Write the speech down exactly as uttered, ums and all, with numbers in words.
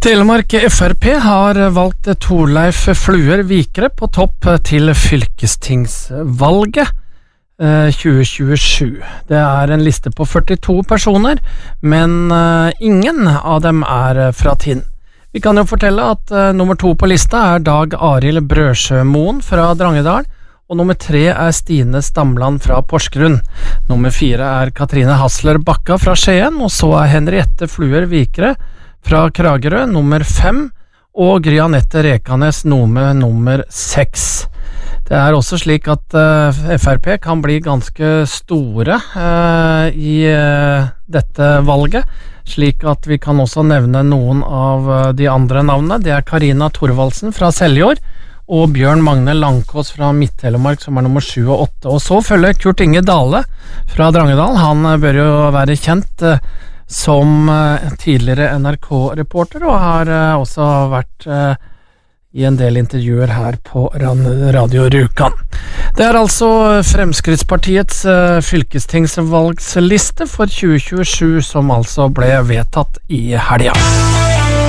Telemark F R P har valgt Torleif Fluer Vikre på topp til fylkestingsvalget eh, tjue tjuesju. Det er en liste på førtito personer, men eh, ingen av dem er fra Tinn. Vi kan jo fortelle at eh, nummer to på lista er Dag Arild Brøsjømoen fra Drangedal, og nummer tre er Stine Stamland fra Porsgrunn. Nummer fire er Katrine Hassler Bakka fra Skien, og så er Henriette Fluer Vikre fra Kragerø nummer fem, og Gry Anette Rekanes nummer nummer seks. Det er også slik at uh, F R P kan bli ganske store uh, i uh, dette valget, slik at vi kan også nevne noen av uh, de andre navnene. Det er Karina Thorvaldsen fra Seljord, og Bjørn Magne Langkås fra Midt-Telemark som er nummer sju og åtte. Og så følger Kurt Inge Dale fra Drangedal. Han uh, bør jo være kjent uh, som uh, tidligere N R K-reporter, og har uh, også vært uh, i en del intervjuer her på Radio Rjukan. Det er altså Fremskrittspartiets uh, fylkestingsvalgsliste for tjue tjuesju som altså ble vedtatt i helga.